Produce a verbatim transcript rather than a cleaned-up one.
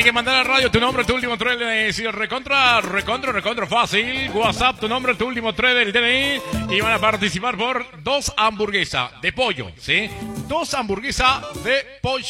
que mandar a la radio tu nombre, tu último tres del si recontra, recontra, recontra fácil. WhatsApp, tu nombre, tu último tres del D N I. Y van a participar por dos hamburguesas de pollo, ¿sí? Dos hamburguesas de pollo.